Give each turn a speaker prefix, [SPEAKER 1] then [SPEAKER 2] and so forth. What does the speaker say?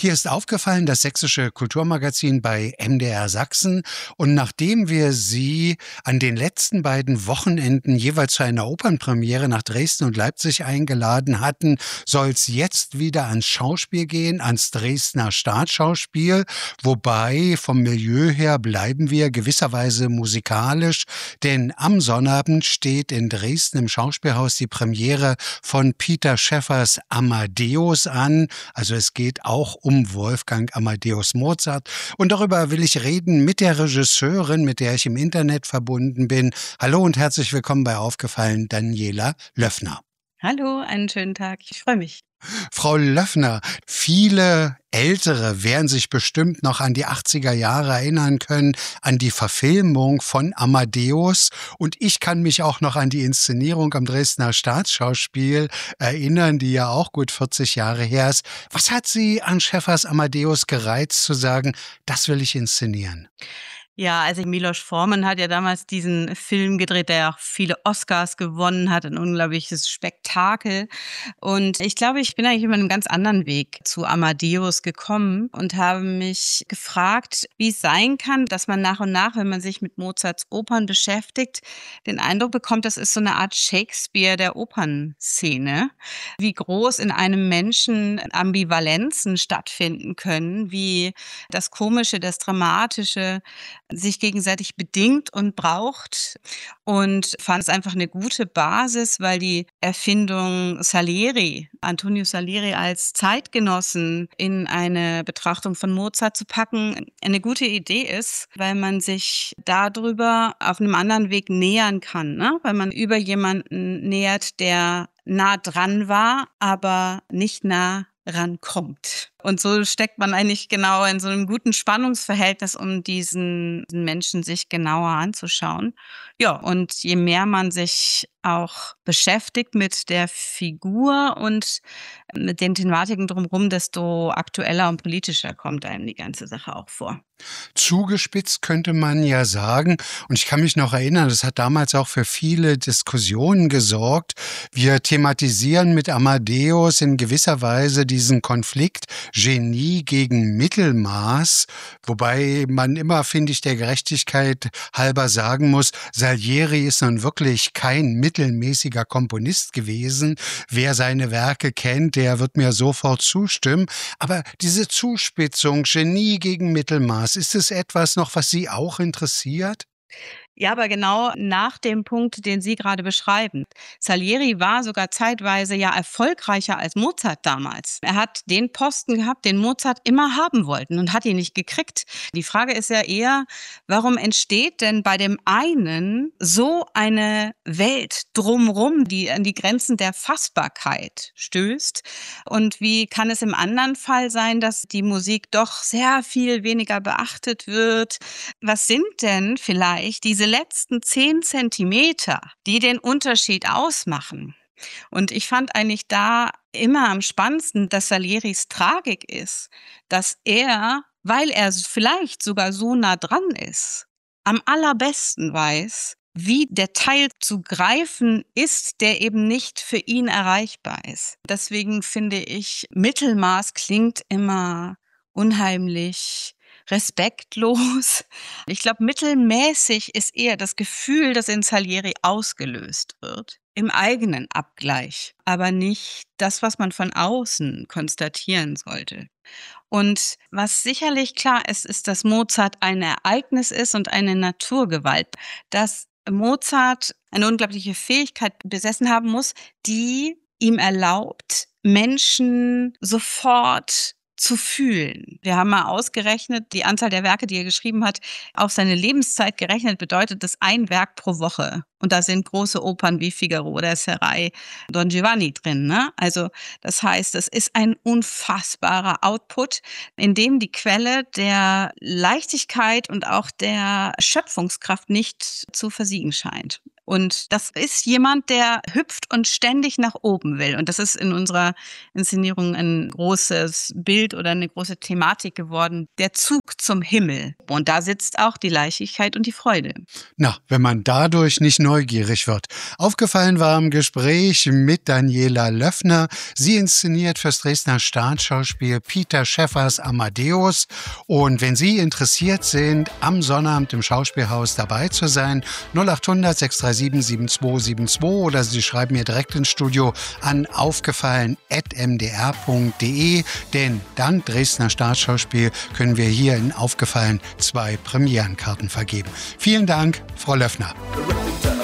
[SPEAKER 1] Hier ist aufgefallen, das sächsische Kulturmagazin bei MDR Sachsen. Und nachdem wir Sie an den letzten beiden Wochenenden jeweils zu einer Opernpremiere nach Dresden und Leipzig eingeladen hatten, soll es jetzt wieder ans Schauspiel gehen, ans Dresdner Staatsschauspiel. Wobei vom Milieu her bleiben wir gewisserweise musikalisch, denn am Sonnabend steht in Dresden im Schauspielhaus die Premiere von Peter Schäffers Amadeus an. Also es geht auch um Wolfgang Amadeus Mozart. Und darüber will ich reden mit der Regisseurin, mit der ich im Internet verbunden bin. Hallo und herzlich willkommen bei Aufgefallen, Daniela Löffner.
[SPEAKER 2] Hallo, einen schönen Tag. Ich freue mich.
[SPEAKER 1] Frau Löffner, viele Ältere werden sich bestimmt noch an die 80er Jahre erinnern können, an die Verfilmung von Amadeus. Und ich kann mich auch noch an die Inszenierung am Dresdner Staatsschauspiel erinnern, die ja auch gut 40 Jahre her ist. Was hat Sie an Schäffers Amadeus gereizt, zu sagen, das will ich inszenieren?
[SPEAKER 2] Ja, also Milos Forman hat ja damals diesen Film gedreht, der ja auch viele Oscars gewonnen hat, ein unglaubliches Spektakel. Und ich glaube, ich bin eigentlich über einen ganz anderen Weg zu Amadeus gekommen und habe mich gefragt, wie es sein kann, dass man nach und nach, wenn man sich mit Mozarts Opern beschäftigt, den Eindruck bekommt, das ist so eine Art Shakespeare der Opernszene. Wie groß in einem Menschen Ambivalenzen stattfinden können, wie das Komische, das Dramatische sich gegenseitig bedingt und braucht, und fand es einfach eine gute Basis, weil die Erfindung Antonio Salieri als Zeitgenossen in eine Betrachtung von Mozart zu packen, eine gute Idee ist, weil man sich darüber auf einem anderen Weg nähern kann, ne? Weil man über jemanden nähert, der nah dran war, aber nicht nah rankommt. Und so steckt man eigentlich genau in so einem guten Spannungsverhältnis, um diesen Menschen sich genauer anzuschauen. Ja, und je mehr man sich auch beschäftigt mit der Figur und mit den Thematiken drumherum, desto aktueller und politischer kommt einem die ganze Sache auch vor.
[SPEAKER 1] Zugespitzt könnte man ja sagen, und ich kann mich noch erinnern, das hat damals auch für viele Diskussionen gesorgt. Wir thematisieren mit Amadeus in gewisser Weise diesen Konflikt Genie gegen Mittelmaß, wobei man immer, finde ich, der Gerechtigkeit halber sagen muss, Salieri ist nun wirklich kein mittelmäßiger Komponist gewesen. Wer seine Werke kennt, der wird mir sofort zustimmen. Aber diese Zuspitzung, Genie gegen Mittelmaß, ist es etwas noch, was Sie auch interessiert?
[SPEAKER 2] Ja, aber genau nach dem Punkt, den Sie gerade beschreiben. Salieri war sogar zeitweise ja erfolgreicher als Mozart damals. Er hat den Posten gehabt, den Mozart immer haben wollten, und hat ihn nicht gekriegt. Die Frage ist ja eher, warum entsteht denn bei dem einen so eine Welt drumrum, die an die Grenzen der Fassbarkeit stößt? Und wie kann es im anderen Fall sein, dass die Musik doch sehr viel weniger beachtet wird? Was sind denn vielleicht diese letzten 10 Zentimeter, die den Unterschied ausmachen? Und ich fand eigentlich da immer am spannendsten, dass Salieris Tragik ist, dass er, weil er vielleicht sogar so nah dran ist, am allerbesten weiß, wie der Teil zu greifen ist, der eben nicht für ihn erreichbar ist. Deswegen finde ich, Mittelmaß klingt immer unheimlich respektlos. Ich glaube, mittelmäßig ist eher das Gefühl, das in Salieri ausgelöst wird, im eigenen Abgleich, aber nicht das, was man von außen konstatieren sollte. Und was sicherlich klar ist, ist, dass Mozart ein Ereignis ist und eine Naturgewalt, dass Mozart eine unglaubliche Fähigkeit besessen haben muss, die ihm erlaubt, Menschen sofort zu fühlen. Wir haben mal ausgerechnet, die Anzahl der Werke, die er geschrieben hat, auf seine Lebenszeit gerechnet, bedeutet das ein Werk pro Woche. Und da sind große Opern wie Figaro oder Serai, Don Giovanni drin, ne? Also das heißt, es ist ein unfassbarer Output, in dem die Quelle der Leichtigkeit und auch der Schöpfungskraft nicht zu versiegen scheint. Und das ist jemand, der hüpft und ständig nach oben will. Und das ist in unserer Inszenierung ein großes Bild oder eine große Thematik geworden. Der Zug zum Himmel. Und da sitzt auch die Leichtigkeit und die Freude.
[SPEAKER 1] Na, wenn man dadurch nicht neugierig wird. Aufgefallen war im Gespräch mit Daniela Löffner. Sie inszeniert fürs Dresdner Staatsschauspiel Peter Schäffers Amadeus. Und wenn Sie interessiert sind, am Sonnabend im Schauspielhaus dabei zu sein, 0800 637 7272 oder Sie schreiben mir direkt ins Studio an aufgefallen@mdr.de, denn dank Dresdner Staatsschauspiel können wir hier in Aufgefallen 2 Premierenkarten vergeben. Vielen Dank, Frau Löffner.